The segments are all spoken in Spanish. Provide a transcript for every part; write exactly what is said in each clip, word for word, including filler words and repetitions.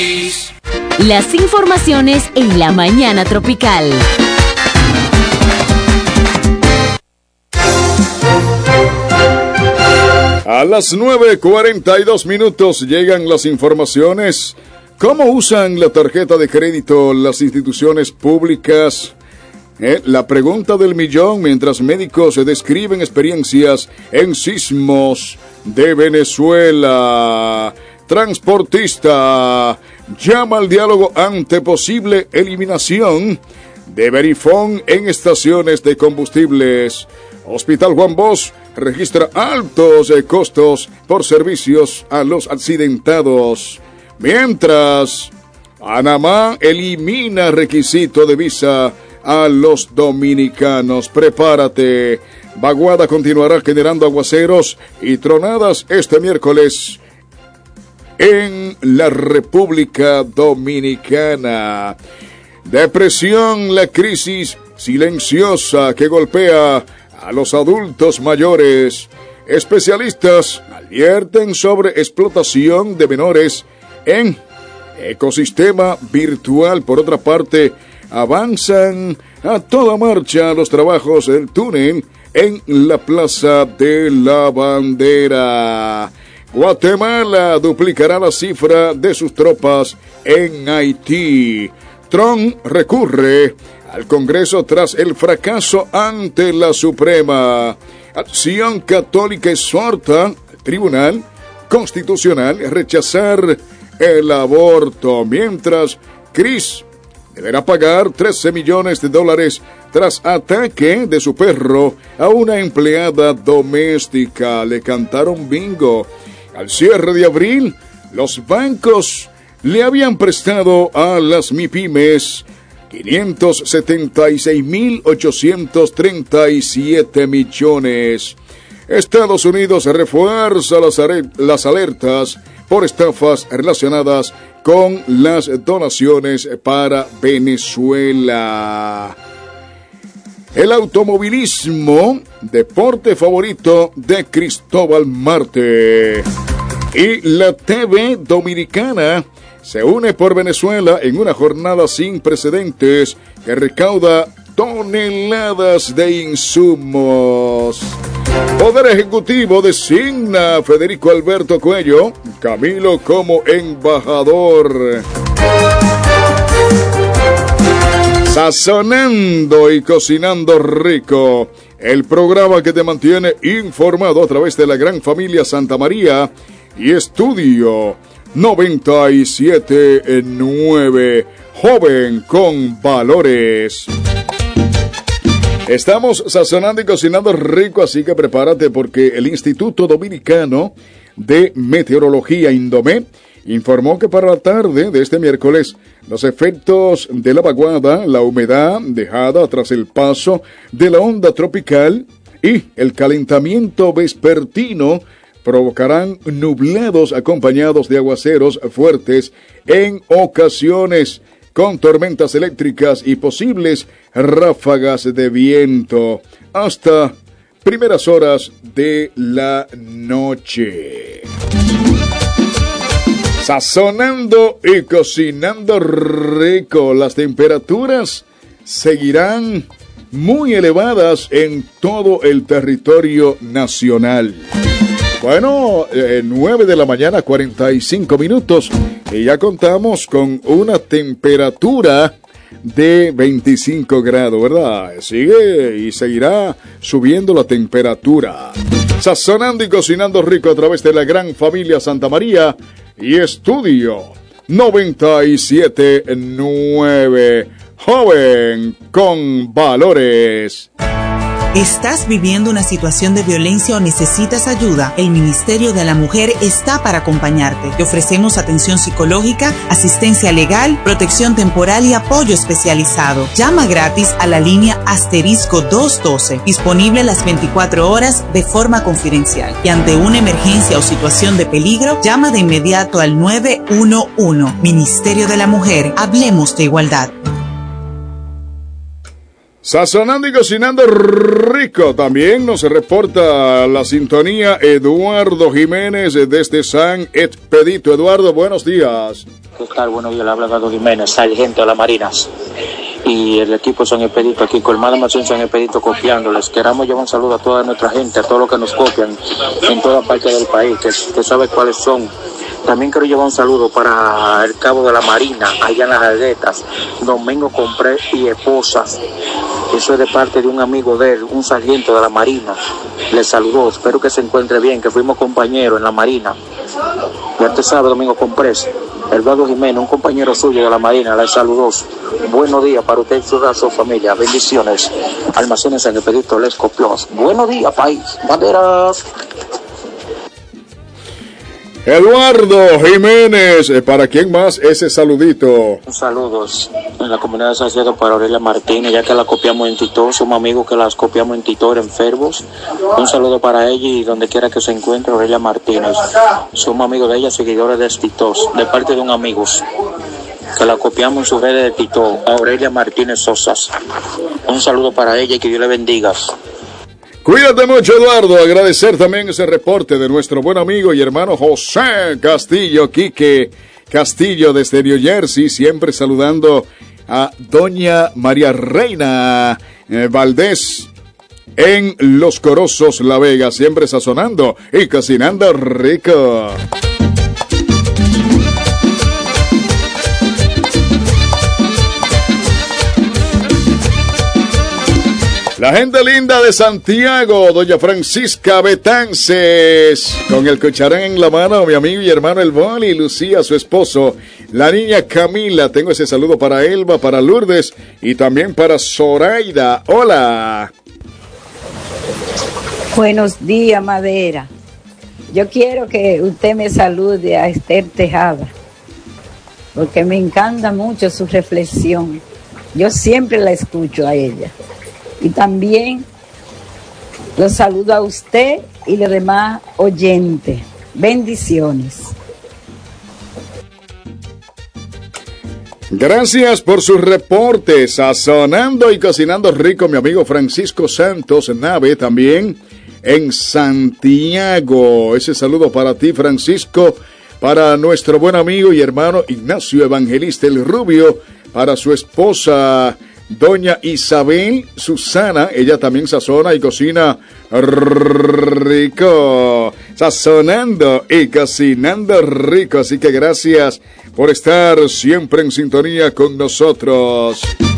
Las informaciones en la mañana tropical. A las nueve cuarenta y dos minutos llegan las informaciones. ¿Cómo usan la tarjeta de crédito las instituciones públicas? Eh, la pregunta del millón mientras médicos describen experiencias en sismos de Venezuela. Transportista llama al diálogo ante posible eliminación de Verifone en estaciones de combustibles. Hospital Juan Bosch registra altos costos por servicios a los accidentados. Mientras, Panamá elimina requisito de visa a los dominicanos. Prepárate. Vaguada continuará generando aguaceros y tronadas este miércoles en la República Dominicana. Depresión, la crisis silenciosa que golpea a los adultos mayores. Especialistas advierten sobre explotación de menores en ecosistema virtual. Por otra parte, avanzan a toda marcha los trabajos del túnel en la Plaza de la Bandera. Guatemala duplicará la cifra de sus tropas en Haití. Trump recurre al Congreso tras el fracaso ante la Suprema. Acción Católica exhorta al Tribunal Constitucional a rechazar el aborto, mientras Chris deberá pagar trece millones de dólares tras ataque de su perro a una empleada doméstica. Le cantaron bingo. Al cierre de abril, los bancos le habían prestado a las MIPYMES quinientos setenta y seis mil ochocientos treinta y siete millones. Estados Unidos refuerza las, las alertas por estafas relacionadas con las donaciones para Venezuela. El automovilismo, deporte favorito de Cristóbal Marte. Y la T V Dominicana se une por Venezuela en una jornada sin precedentes que recauda toneladas de insumos. Poder Ejecutivo designa a Federico Alberto Cuello Camilo como embajador. Sazonando y cocinando rico, el programa que te mantiene informado a través de la gran familia Santa María y Estudio noventa y siete nueve, joven con valores. Estamos sazonando y cocinando rico, así que prepárate porque el Instituto Dominicano de Meteorología, INDOMET, informó que para la tarde de este miércoles los efectos de la vaguada, la humedad dejada tras el paso de la onda tropical y el calentamiento vespertino provocarán nublados acompañados de aguaceros fuertes en ocasiones, con tormentas eléctricas y posibles ráfagas de viento hasta primeras horas de la noche. Sazonando y cocinando rico, las temperaturas seguirán muy elevadas en todo el territorio nacional. Bueno, eh, nueve de la mañana, cuarenta y cinco minutos, y ya contamos con una temperatura de veinticinco grados, ¿verdad? Sigue y seguirá subiendo la temperatura. Sazonando y cocinando rico a través de la gran familia Santa María y Estudio noventa y siete nueve, joven con valores. ¿Estás viviendo una situación de violencia o necesitas ayuda? El Ministerio de la Mujer está para acompañarte. Te ofrecemos atención psicológica, asistencia legal, protección temporal y apoyo especializado. Llama gratis a la línea asterisco doscientos doce, disponible las veinticuatro horas de forma confidencial. Y ante una emergencia o situación de peligro, llama de inmediato al nueve uno uno. Ministerio de la Mujer, hablemos de igualdad. Sazonando y cocinando rico. También nos reporta la sintonía Eduardo Jiménez desde San Expedito. Eduardo, buenos días. ¿Qué tal? Buenos días, le habla Eduardo Jiménez, sargento de las Marinas. Y el equipo San Expedito aquí, Colmado Almacén San Expedito, copiándoles. Queramos llevar un saludo a toda nuestra gente, a todos los que nos copian en toda parte del país, que, que sabe cuáles son. También quiero llevar un saludo para el Cabo de la Marina, allá en las Aletas, Domingo Compré y Esposas. Eso es de parte de un amigo de él, un sargento de la Marina. Le saludó, espero que se encuentre bien, que fuimos compañeros en la Marina. Ya te sabe, Domingo Comprés. Eduardo Jiménez, un compañero suyo de la Marina, le saludó. Buenos días para usted y su, su familia. Bendiciones. Almacenes San Expedito, Les Copios. Buenos días, país. Banderas. Eduardo Jiménez, ¿para quién más ese saludito? Saludos en la comunidad de Salcedo para Aurelia Martínez, ya que la copiamos en Tito, somos amigos que las copiamos en Tito, en Fervos. Un saludo para ella y donde quiera que se encuentre Aurelia Martínez. Somos amigos de ella, seguidores de Tito, de parte de un amigo que la copiamos en sus redes de Tito, Aurelia Martínez Sosas. Un saludo para ella y que Dios le bendiga. Cuídate mucho, Eduardo. Agradecer también ese reporte de nuestro buen amigo y hermano José Castillo, Quique Castillo desde New Jersey, siempre saludando a doña María Reina eh, Valdés en Los Corozos, La Vega, siempre sazonando y cocinando rico. La gente linda de Santiago, doña Francisca Betances, con el cucharán en la mano, mi amigo y hermano El Boli, Lucía, su esposo, la niña Camila, tengo ese saludo para Elba, para Lourdes y también para Zoraida. Hola. Buenos días, Madera. Yo quiero que usted me salude a Esther Tejada, porque me encanta mucho su reflexión. Yo siempre la escucho a ella. Y también los saludo a usted y los demás oyentes. Bendiciones. Gracias por sus reportes. Sazonando y cocinando rico, mi amigo Francisco Santos Nave, también en Santiago. Ese saludo para ti, Francisco, para nuestro buen amigo y hermano Ignacio Evangelista el Rubio, para su esposa doña Isabel Susana, ella también sazona y cocina rico, sazonando y cocinando rico, así que gracias por estar siempre en sintonía con nosotros.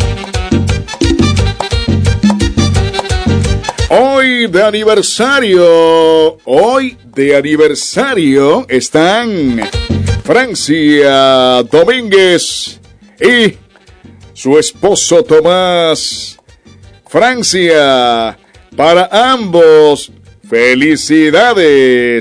Hoy de aniversario, hoy de aniversario están Francia Domínguez y su esposo Tomás. Francia, para ambos, felicidades.